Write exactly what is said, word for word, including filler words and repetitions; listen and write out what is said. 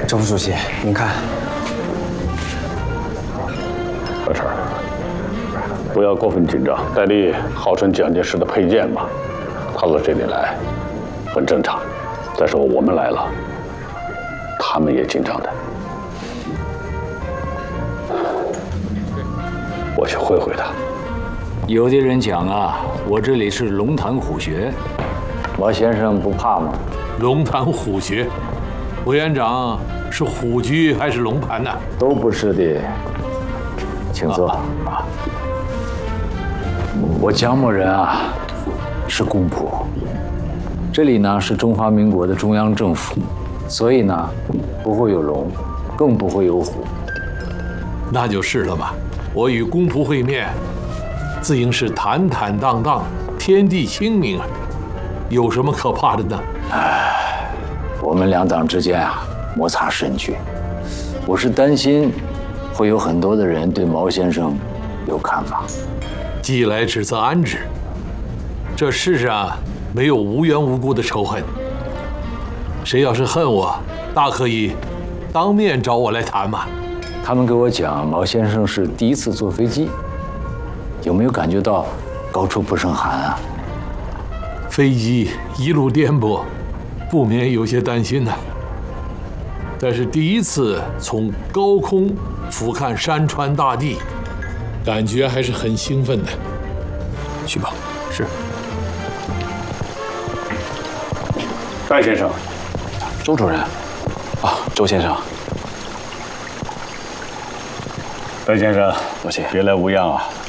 周副主席，您看， 小陈，不要过分紧张。戴笠号称蒋介石的配件嘛，他到这里来很正常。再说我们来了，他们也紧张的。我去会会他。 有的人讲啊，我这里是龙潭虎穴，毛先生不怕吗？ 龙潭虎穴，委员长是虎居还是龙盘呢？ 都不是的，请坐啊。我姜某人啊，是公仆，这里呢是中华民国的中央政府，所以呢不会有龙，更不会有虎。 那就是了嘛。我与公仆会面，自应是坦坦荡荡，天地清明啊，有什么可怕的呢？ 唉，我们两党之间啊摩擦甚剧，我是担心会有很多的人对毛先生有看法。 既来之则安之，这世上没有无缘无故的仇恨。谁要是恨我，大可以当面找我来谈嘛。 他们给我讲，毛先生是第一次坐飞机，有没有感觉到高处不胜寒啊？ 飞机一路颠簸，不免有些担心呢。但是第一次从高空俯瞰山川大地，感觉还是很兴奋的。 去吧。 是。 戴先生， 周主任，啊，周先生。 戴先生， 多谢。 别来无恙啊。